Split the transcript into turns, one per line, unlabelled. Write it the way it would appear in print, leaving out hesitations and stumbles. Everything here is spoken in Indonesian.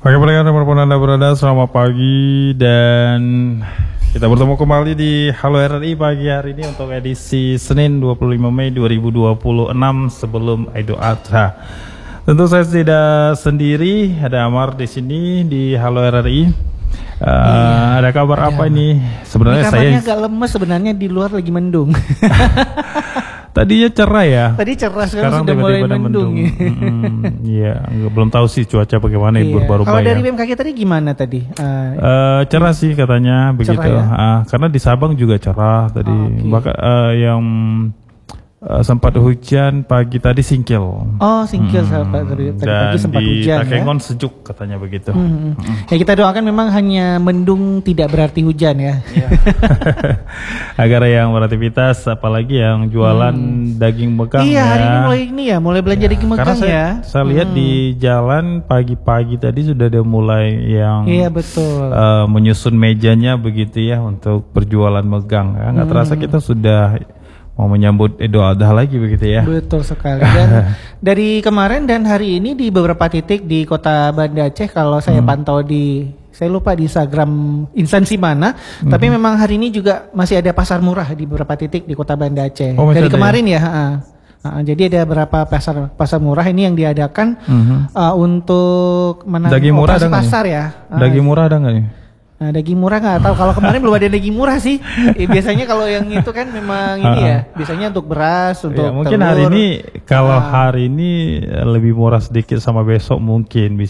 Oke pendengar dimanapun Anda berada, selamat pagi dan kita bertemu kembali di Halo RRI pagi hari ini untuk edisi Senin 25 Mei 2026 sebelum Idul Adha. Tentu saya tidak sendiri, ada Amar di sini di Halo RRI. Ada kabar apa ini? Sebenarnya
kabarnya agak lemes, sebenarnya di luar lagi mendung.
Tadinya cerah ya.
Tadi cerah, sekarang sudah mulai mendung.
Iya, belum tahu sih cuaca bagaimana Ibu baru.
Kalau dari BMKG tadi gimana tadi?
Cerah sih katanya begitu.
Ya?
Karena di Sabang juga cerah tadi. Bahkan yang sempat hujan pagi tadi singkil.
Oh, singkil tadi pagi sempat hujan.
Dan di Takengon sejuk katanya begitu.
Ya kita doakan memang hanya mendung tidak berarti hujan ya.
Agar yang beraktivitas apalagi yang jualan daging megang
hari ini mulai belanja daging megang ya.
Saya lihat di jalan pagi-pagi tadi sudah ada mulai yang
betul.
Menyusun mejanya begitu ya untuk perjualan megang ya. Nggak terasa kita sudah mau menyambut Idul Adha lagi begitu ya.
Betul sekali. Dan dari kemarin dan hari ini di beberapa titik di Kota Banda Aceh kalau saya pantau saya lupa di Instagram instansi mana, tapi memang hari ini juga masih ada pasar murah di beberapa titik di Kota Banda Aceh. Dari kemarin ya. Jadi ada beberapa pasar murah ini yang diadakan untuk
menangani operasi
pasar ya.
Daging murah ada nggak nih?
Nah, daging murah nggak tahu. Kalau kemarin belum ada daging murah sih. Biasanya kalau yang itu kan memang ini ya. Biasanya untuk beras, untuk
mungkin
telur.
Hari ini lebih murah sedikit sama besok mungkin